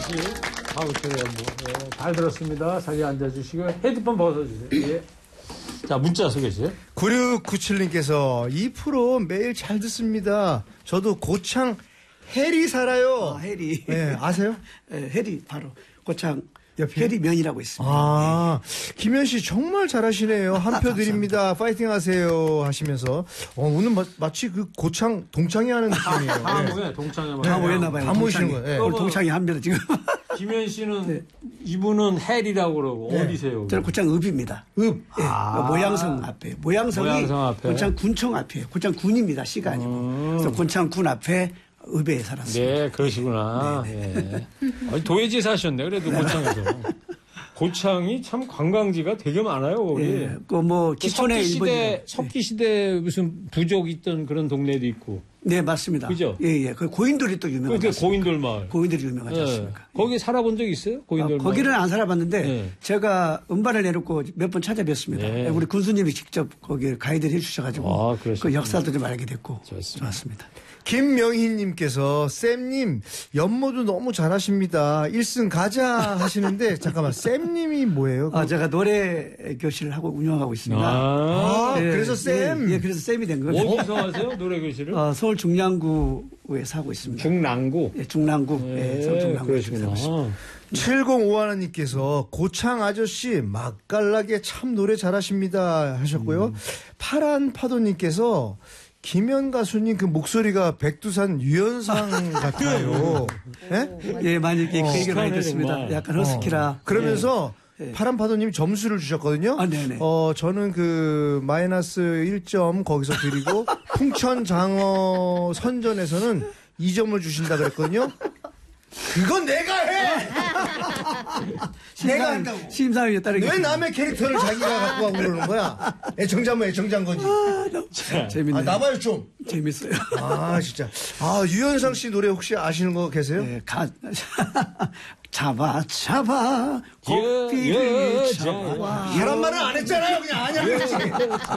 그래요. 뭐. 예, 잘 들었습니다. 자리 앉아주시고 헤드폰 벗어주세요. 예. 자, 문자 소개해주세요. 9697님께서 이 프로 매일 잘 듣습니다. 저도 고창 해리 살아요. 해리. 네, 아세요? 네, 해리 바로 고창 옆에? 해리면이라고 있습니다. 아, 김현 씨 정말 잘하시네요. 한 표 드립니다. 파이팅 하세요. 하시면서. 오늘 마치 그 고창, 동창회 하는 느낌이에요. 다 네. 모여, 동창회. 다 모였나봐요. 다 모이시는 거예요. 네. 오늘 동창회 합니다, 지금. 김현 씨는 네. 이분은 헬이라고 그러고 네. 어디세요? 저는 고창 읍입니다. 읍. 예. 모양성 앞에. 모양성이 모양성 앞에. 고창 군청 앞이에요. 고창 군입니다. 시가 아니고. 그래서 고창 군 앞에 읍에 살았습니다. 네, 그러시구나. 예. 아니, 도예지 사셨네. 그래도 고창에서. 고창이 참 관광지가 되게 많아요, 거기. 예. 그 기촌의 일본이요. 석기시대 무슨 부족 있던 그런 동네도 있고. 네, 맞습니다. 그죠? 예, 예. 그 고인돌이 또 유명하지 그게 않습니까? 고인돌 마을. 고인돌이 유명하지 예. 않습니까? 거기 살아본 적 있어요? 고인돌 마을. 거기는 안 살아봤는데 네. 제가 음반을 내놓고 몇 번 찾아뵀습니다. 네. 우리 군수님이 직접 거기 가이드를 해주셔가지고 아, 그러시구나. 그 역사도 좀 알게 됐고 좋습니다. 좋았습니다. 김명희님께서 쌤님 연모도 너무 잘하십니다. 1승 가자 하시는데 잠깐만 쌤님이 뭐예요? 제가 노래 교실을 하고 운영하고 있습니다. 그래서 쌤. 예, 그래서 쌤이 된 거죠. 어디서 하세요? 노래 교실을? 서울 중랑구에서 하고 있습니다. 중랑구. 예, 중랑구. 예, 서울 중랑구에서 하고 있습니다. 7051님께서 고창 아저씨 맛깔나게 참 노래 잘하십니다 하셨고요. 파란 파도님께서 김현 가수님 그 목소리가 백두산 유연상 같아요. 예? 예, 많이 그 얘기를 많이 정말. 듣습니다. 약간 허스키라. 그러면서 파란 파도님이 점수를 주셨거든요. 네네. 저는 그 마이너스 1점 거기서 드리고 풍천 장어 선전에서는 2점을 주신다 그랬거든요. 그건 내가 해! 내가 한다고. 심사위에 따르게. 왜 남의 캐릭터를 자기가 갖고 가고 그러는 거야? 애청자면 애청자인 거지. 재밌네요. 나봐요 좀. 재밌어요. 진짜. 유현상 씨 노래 혹시 아시는 거 계세요? 네, 잡아 고삐를 잡아. 그런 말은 안 했잖아요. 그냥 아냐 그랬지.